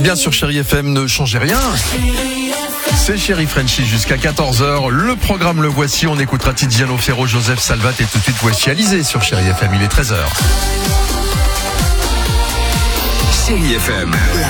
bien sur Chéri FM, ne changez rien. C'est Chéri Frenchy jusqu'à 14h. Le programme le voici. On écoutera Tiziano Ferro, Joseph Salvat et tout de suite voici Alizé sur Chéri FM. Il est 13h. Chéri FM.